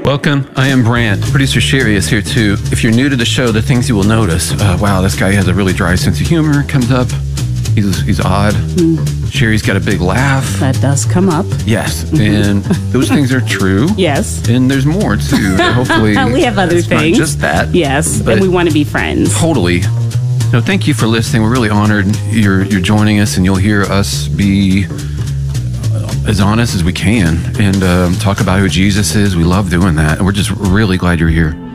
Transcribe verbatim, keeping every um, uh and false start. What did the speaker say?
Welcome. I am Brant. Producer Sherry is here too. If you're new to the show, the things you will notice, uh, wow, this guy has a really dry sense of humor, comes up. He's, he's odd. Mm. Sherry's got a big laugh. That does come up. Yes. And those things are true. Yes. And there's more too. Hopefully. We have other it's things. Not just that. Yes. And we want to be friends. Totally. No, thank you for listening. We're really honored you're, you're joining us, and you'll hear us be as honest as we can and um, talk about who Jesus is. We love doing that. And we're just really glad you're here.